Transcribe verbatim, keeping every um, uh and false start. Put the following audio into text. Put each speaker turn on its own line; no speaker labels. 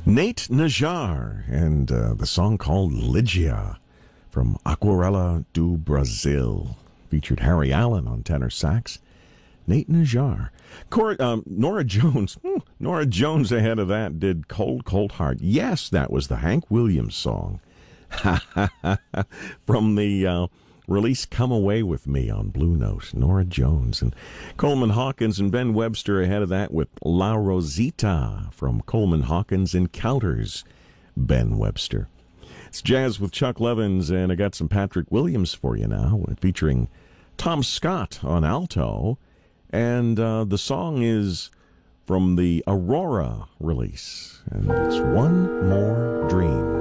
Nate Najar and uh, the song called Ligia from Aquarela do Brasil. Featured Harry Allen on tenor sax. Nate Najar. Cor- um, Nora Jones. Hmm, Nora Jones ahead of that did Cold, Cold Heart. Yes, that was the Hank Williams song. From the uh, release Come Away With Me on Blue Note. Nora Jones. And Coleman Hawkins and Ben Webster ahead of that with La Rosita from Coleman Hawkins Encounters. Ben Webster. It's Jazz with Chuck Levins, and I got some Patrick Williams for you now, featuring Tom Scott on alto. And uh, the song is from the Aurora release, and it's One More Dream.